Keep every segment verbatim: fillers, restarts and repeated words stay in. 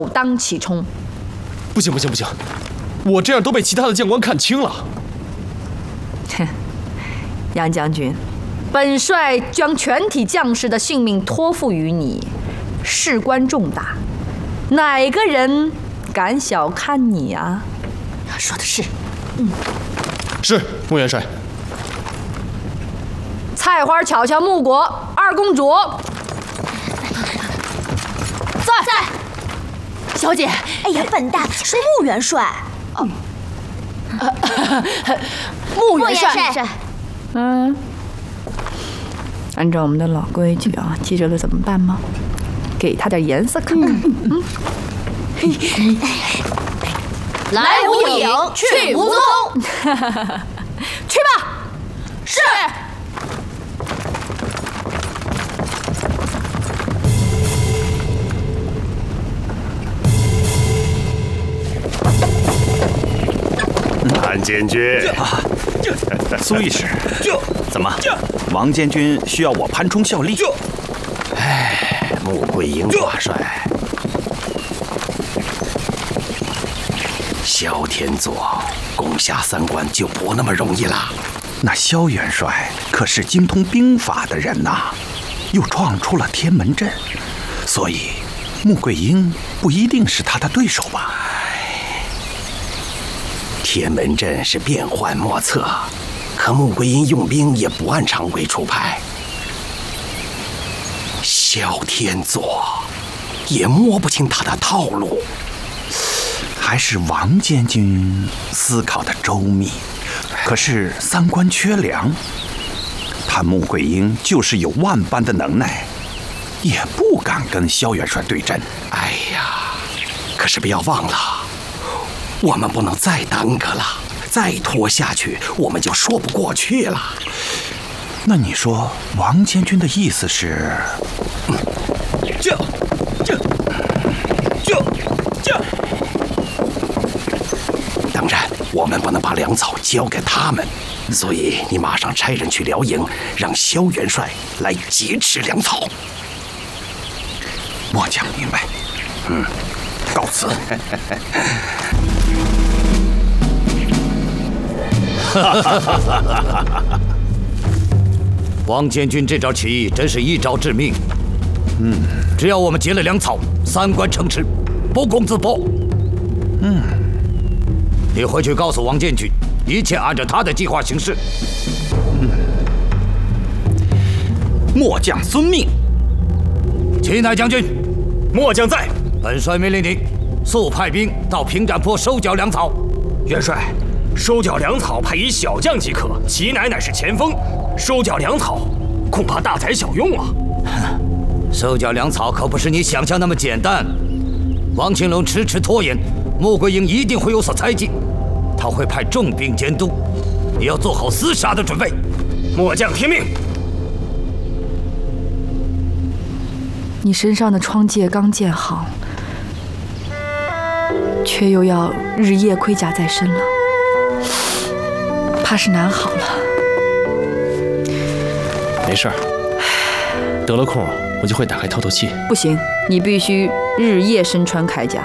当其冲。 不行不行不行，我这样都被其他的将官看清了。 哼，杨将军，本帅将全体将士的性命托付于你，事关重大，哪个人敢小看你啊？ 说的是。 嗯， 是穆元帅。 菜花巧巧穆果二公主， 在在。小姐， 哎呀，笨蛋，是穆元帅。 哦，穆元帅。 嗯，按照我们的老规矩啊，记着了怎么办吗？给他点颜色看看。嗯。嗯来无影，去无踪。 去吧。 是。 潘监军， 苏御史，怎么？王监军需要我潘冲效力？ 哎，穆桂英挂帅，萧天佐攻下三关就不那么容易了。 那萧元帅可是精通兵法的人呐，又创出了天门阵，所以穆桂英不一定是他的对手吧？ 天门阵是变幻莫测，可穆桂英用兵也不按常规出牌。萧天佐也摸不清他的套路， 还是王监军思考的周密。可是三关缺粮，他穆桂英就是有万般的能耐，也不敢跟萧元帅对阵。 哎呀，可是不要忘了，我们不能再耽搁了，再拖下去我们就说不过去了。 那你说王监军的意思是？ 这这这这当然我们不能把粮草交给他们，所以你马上差人去辽营，让萧元帅来劫持粮草。 末将明白。 嗯， 告辞。 王监军这招起义真是一招致命。嗯，只要我们劫了粮草，三关城池，不攻自破。 嗯， 你回去告诉王监军，一切按照他的计划行事。 嗯，末将遵命。 齐乃将军， 末将在。 本帅命令你，速派兵到平展坡收缴粮草。 元帅，收缴粮草派一小将即可，齐乃乃是前锋，收缴粮草恐怕大材小用啊。 收缴粮草可不是你想象那么简单。王庆龙迟迟拖延，穆桂英一定会有所猜忌，他会派重兵监督，你要做好厮杀的准备。 末将听命。 你身上的疮疥刚建好，却又要日夜盔甲在身了，怕是难好了。 没事儿，得了空我就会打开透透气。 不行，你必须日夜身穿铠甲。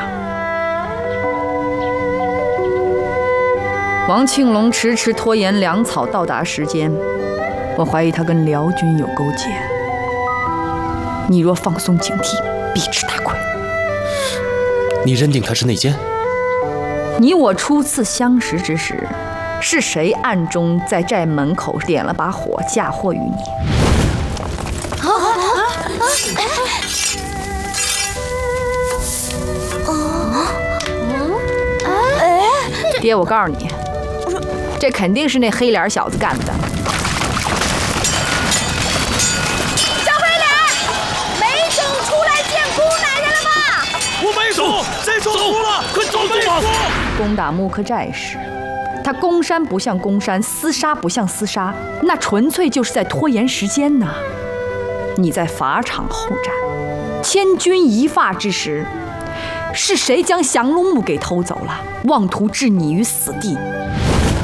王庆龙迟迟拖延粮草到达时间，我怀疑他跟辽军有勾结。你若放松警惕，必吃大亏。 你认定他是内奸？ 你我初次相识之时，是谁暗中在寨门口点了把火，嫁祸于你？ 啊啊啊！啊！哎， 爹，我告诉你，这肯定是那黑脸小子干的。 小黑脸，没种出来见姑奶奶了吗？ 我没种，谁说出了？快走吧！ 攻打木克寨时，他攻山不像攻山，厮杀不像厮杀，那纯粹就是在拖延时间呐。你在法场后战，千钧一发之时，是谁将降龙木给偷走了，妄图置你于死地？